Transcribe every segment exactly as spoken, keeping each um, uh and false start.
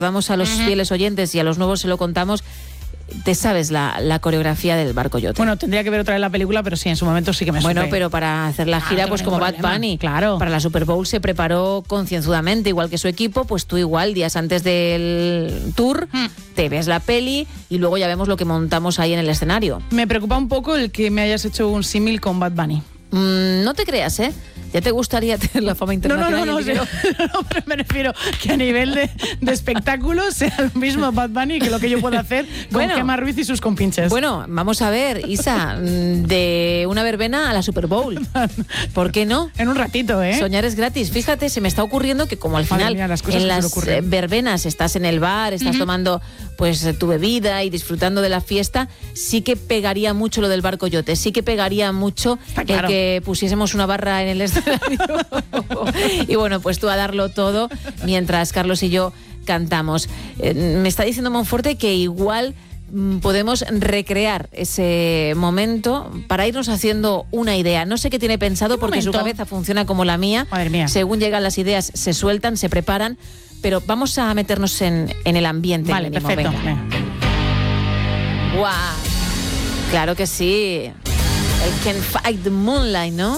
Vamos a los uh-huh. fieles oyentes y a los nuevos se lo contamos. Te sabes la, la coreografía del Barco Yote. Bueno, tendría que ver otra vez la película, pero sí, en su momento sí que me supe. Bueno, pero para hacer la gira, ah, pues como Bad Bunny, claro. Para la Super Bowl se preparó concienzudamente, igual que su equipo, pues tú igual, días antes del tour, hmm. te ves la peli y luego ya vemos lo que montamos ahí en el escenario. Me preocupa un poco el que me hayas hecho un símil con Bad Bunny. Mm, no te creas, ¿eh? ¿Ya te gustaría tener la fama internacional? No, no, no, no, no, no, pero me refiero que a nivel de, de espectáculo sea lo mismo Bad Bunny que lo que yo puedo hacer con bueno, Gemma Ruiz y sus compinches. Bueno, vamos a ver, Isa, de una verbena a la Super Bowl. ¿Por qué no? En un ratito, ¿eh? Soñar es gratis. Fíjate, se me está ocurriendo que como al final mía, las en las verbenas estás en el bar, estás uh-huh. tomando pues tu bebida y disfrutando de la fiesta, sí que pegaría mucho lo del Barco Yote, sí que pegaría mucho claro. el que pusiésemos una barra en el escenario. Y bueno, pues tú a darlo todo mientras Carlos y yo cantamos. Eh, me está diciendo Monforte que igual mm, podemos recrear ese momento para irnos haciendo una idea. No sé qué tiene pensado porque momento? su cabeza funciona como la mía. Madre mía. Según llegan las ideas se sueltan, se preparan, pero vamos a meternos en, en el ambiente. Vale, mínimo. perfecto. Venga. Guau. Claro que sí. El Can Fight the Moonlight, ¿no?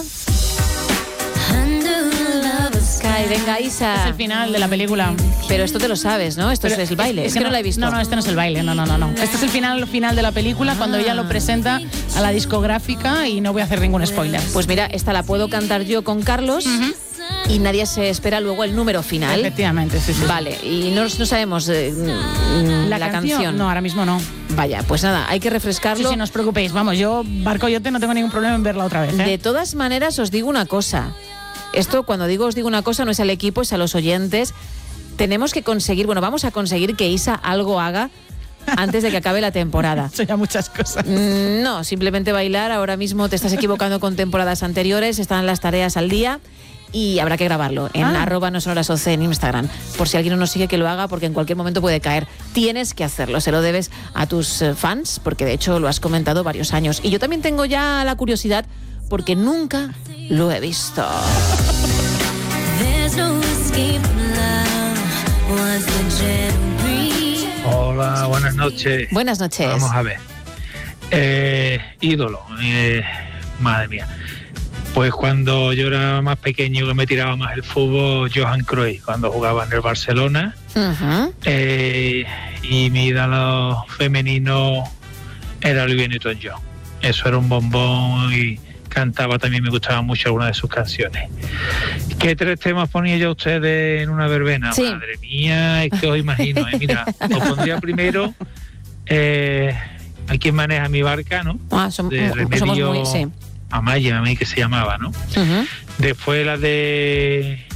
Sky, venga, Isa. Es el final de la película. Pero esto te lo sabes, ¿no? Esto Pero es el baile. Es, es que no, no lo he visto. No, no, este no es el baile. No, no, no, no. Este es el final, final de la película ah. cuando ella lo presenta a la discográfica y no voy a hacer ningún spoiler. Pues mira, esta la puedo cantar yo con Carlos. Uh-huh. Y nadie se espera luego el número final. Efectivamente, sí, sí. Vale, y no, no sabemos eh, ¿La, la canción? canción. No, ahora mismo no. Vaya, pues nada, hay que refrescarlo. Sí, sí, no os preocupéis. Vamos, yo, Barco Yote, no tengo ningún problema en verla otra vez. ¿eh? De todas maneras, os digo una cosa. Esto, cuando digo os digo una cosa, no es al equipo, es a los oyentes. Tenemos que conseguir, bueno, vamos a conseguir que Isa algo haga antes de que acabe la temporada. Son ya muchas cosas. No, simplemente bailar. Ahora mismo te estás equivocando con temporadas anteriores, están las tareas al día y habrá que grabarlo en ah. arroba no sonoras oce en Instagram. Por si alguien no nos sigue, que lo haga, porque en cualquier momento puede caer. Tienes que hacerlo, se lo debes a tus fans, porque de hecho lo has comentado varios años. Y yo también tengo ya la curiosidad, porque nunca lo he visto. Hola, buenas noches. Buenas noches. Vamos a ver. Eh, ídolo, eh, madre mía. Pues cuando yo era más pequeño, que me tiraba más el fútbol, Johan Cruyff, cuando jugaba en el Barcelona. Uh-huh. Eh, y mi ídolo femenino era Olivia Newton-John. Eso era un bombón y cantaba también, me gustaban mucho algunas de sus canciones. ¿Qué tres temas ponía yo a ustedes en una verbena? Sí. Madre mía, es que os imagino, ¿eh? Mira, os pondría primero eh, ¿A quién maneja mi barca, no? Ah, som- de Remedio somos muy, sí. Amaya, a mí que se llamaba, ¿no? Uh-huh. Después la de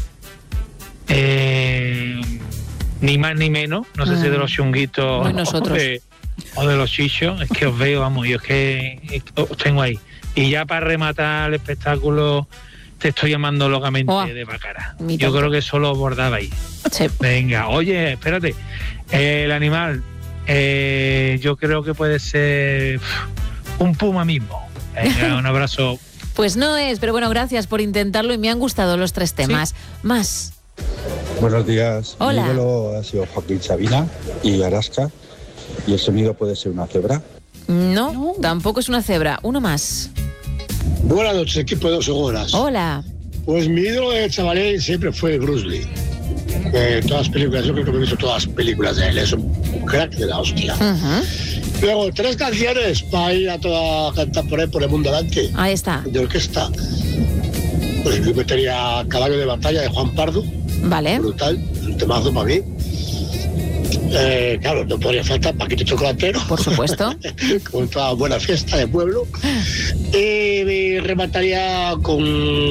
eh, Ni más ni menos, no sé uh-huh. si de los chunguitos o, nosotros. de, o de los chichos, es que os veo, vamos, yo es que os tengo ahí. Y ya para rematar el espectáculo, te estoy llamando locamente oh, de Baccara. Yo creo que eso lo bordabais. Sí. Venga, oye, espérate. Eh, el animal, eh, yo creo que puede ser un puma mismo. Venga, un abrazo. Pues no es, pero bueno, gracias por intentarlo y me han gustado los tres temas. ¿Sí? Más. Buenos días. Hola. Mi ídolo ha sido Joaquín Sabina y Araska. ¿Y el sonido puede ser una cebra? No, no, tampoco es una cebra. Uno más. Buenas noches, equipo de dos horas. Hola. Pues mi ídolo de chavalín siempre fue Bruce Lee. Eh, todas las películas, yo creo que he visto todas las películas de él, es un crack de la hostia. Uh-huh. Luego, tres canciones para ir a toda a cantar por él, por el mundo adelante. Ahí está. De orquesta. Pues yo metería Caballo de Batalla de Juan Pardo. Vale. Brutal, un temazo para mí. Eh, claro, no podría faltar Paquito Chocolatero. Por supuesto. Con toda buena fiesta de pueblo. Y me remataría con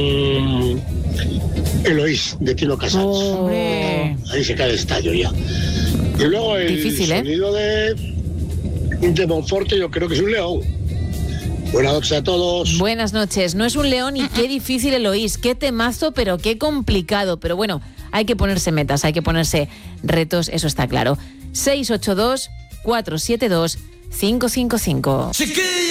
Eloís, de Tino Casals. Oh, ahí se cae el estallo ya. Y luego el Difícil, sonido ¿eh? de, de Monforte, yo creo que es un león. Buenas noches a todos. Buenas noches. No es un león y qué difícil Eloís. Qué temazo, pero qué complicado. Pero bueno, hay que ponerse metas, hay que ponerse retos, eso está claro. seis ocho dos, cuatro siete dos, cinco cinco cinco.